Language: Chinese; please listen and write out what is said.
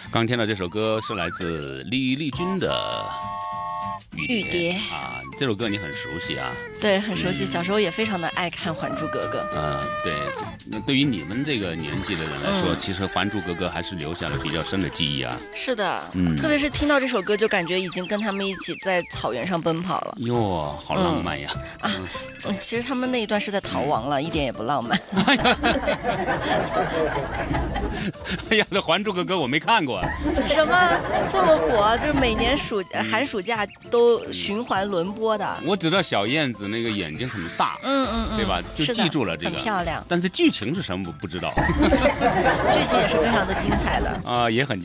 刚听到这首歌是来自李丽君的《玉蝶》啊，这首歌你很熟悉啊？ 对，很熟悉，小时候也非常的爱看《还珠格格》。 对，那对于你们这个年纪的人来说，其实《还珠格格》还是留下了比较深的记忆啊。 是的，特别是听到这首歌，就感觉已经跟他们一起在草原上奔跑了。 哟，好浪漫呀！ 其实他们那一段是在逃亡了，一点也不浪漫。 哎呀，这《还珠格格》我没看过。 什么这么火？就是每年寒暑假都循环轮播的。 我知道小燕子那个眼睛很大，对吧？就记住了这个， 很漂亮。 但是剧情是什么不知道。 剧情也是非常的精彩的啊，也很。